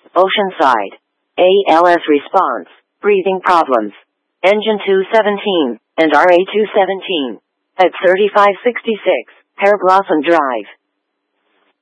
Oceanside. ALS response, breathing problems. Engine 217, and RA 217. At 3566, Pear Blossom Drive.